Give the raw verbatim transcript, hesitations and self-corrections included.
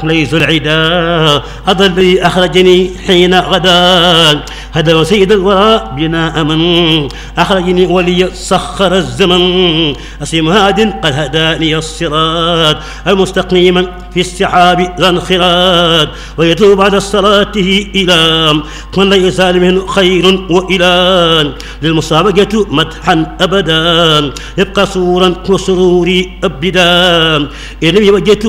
ليس العدا أضل أخرجني حين غدا هدى سيد الورى بنا أمن أخرجني ولي سخر الزمن أسيم هاد قد هداني الصراط المستقيما في السحاب ذا انخراط ويتوب بعد صلاته إلى من ليس منه خير وإلى للمسابقة مدحا أبدا يبقى سورا وسروري أبدا إن لم يوجدت